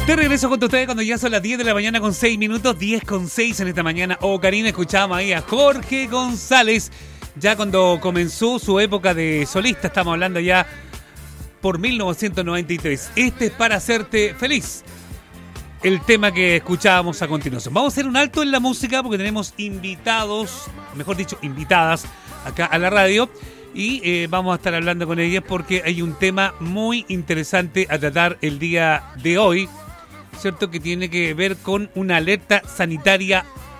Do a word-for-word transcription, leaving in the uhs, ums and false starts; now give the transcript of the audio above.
De regreso con ustedes cuando ya son las diez de la mañana con seis minutos, diez con seis en esta mañana. Oh, Karina, escuchábamos ahí a Jorge González, ya cuando comenzó su época de solista, estamos hablando ya por mil novecientos noventa y tres. Este es para hacerte feliz, el tema que escuchábamos a continuación. Vamos a hacer un alto en la música porque tenemos invitados, mejor dicho, invitadas acá a la radio. Y eh, vamos a estar hablando con ellas porque hay un tema muy interesante a tratar el día de hoy, ¿cierto? Que tiene que ver con una alerta sanitaria